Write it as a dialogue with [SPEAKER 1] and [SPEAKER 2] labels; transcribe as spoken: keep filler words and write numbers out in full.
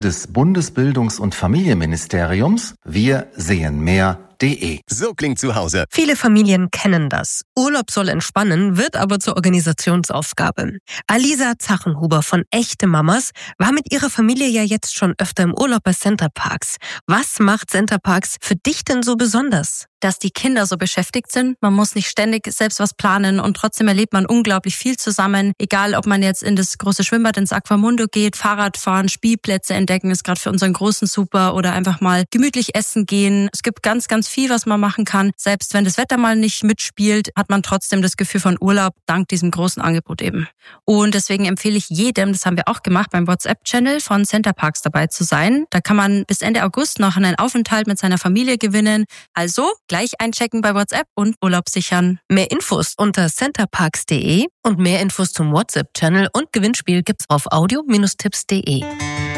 [SPEAKER 1] des Bundesbildungs- und Familienministeriums. Wir sehen mehr.
[SPEAKER 2] So klingt zu Hause.
[SPEAKER 3] Viele Familien kennen das. Urlaub soll entspannen, wird aber zur Organisationsaufgabe. Alisa Zachenhuber von Echte Mamas war mit ihrer Familie ja jetzt schon öfter im Urlaub bei Centerparks. Was macht Centerparks für dich denn so besonders?
[SPEAKER 4] Dass die Kinder so beschäftigt sind. Man muss nicht ständig selbst was planen und trotzdem erlebt man unglaublich viel zusammen. Egal, ob man jetzt in das große Schwimmbad, ins Aquamundo geht, Fahrrad fahren, Spielplätze entdecken, ist gerade für unseren Großen super, oder einfach mal gemütlich essen gehen. Es gibt ganz, ganz viel, was man machen kann. Selbst wenn das Wetter mal nicht mitspielt, hat man trotzdem das Gefühl von Urlaub, dank diesem großen Angebot eben. Und deswegen empfehle ich jedem, das haben wir auch gemacht, beim WhatsApp-Channel von Centerparks dabei zu sein. Da kann man bis Ende August noch einen Aufenthalt mit seiner Familie gewinnen. Also gleich einchecken bei WhatsApp und Urlaub sichern.
[SPEAKER 3] Mehr Infos unter centerparks punkt de und mehr Infos zum WhatsApp-Channel und Gewinnspiel gibt's auf audio Bindestrich tipps punkt de.